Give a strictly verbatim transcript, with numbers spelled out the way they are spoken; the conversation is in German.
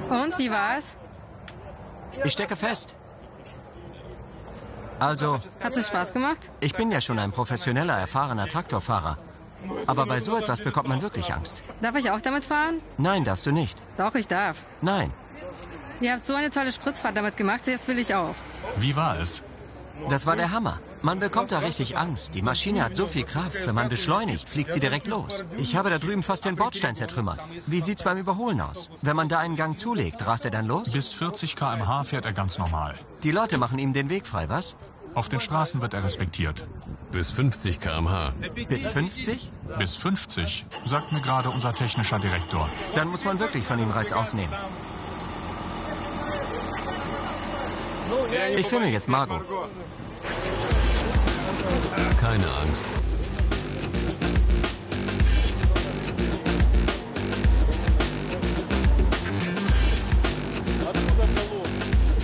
Und, wie war es? Ich stecke fest. Also, Hat es Spaß gemacht? ich bin ja schon ein professioneller, erfahrener Traktorfahrer. Aber bei so etwas bekommt man wirklich Angst. Darf ich auch damit fahren? Nein, darfst du nicht. Doch, ich darf. Nein. Ihr habt so eine tolle Spritzfahrt damit gemacht, jetzt will ich auch. Wie war es? Das war der Hammer. Man bekommt da richtig Angst. Die Maschine hat so viel Kraft. Wenn man beschleunigt, fliegt sie direkt los. Ich habe da drüben fast den Bordstein zertrümmert. Wie sieht's beim Überholen aus? Wenn man da einen Gang zulegt, rast er dann los? Bis vierzig Kilometer pro Stunde fährt er ganz normal. Die Leute machen ihm den Weg frei, was? Auf den Straßen wird er respektiert. Bis fünfzig Kilometer pro Stunde. Bis fünfzig? Bis fünfzig, sagt mir gerade unser technischer Direktor. Dann muss man wirklich von ihm Reißaus nehmen. Ich filme jetzt Margot. Keine Angst.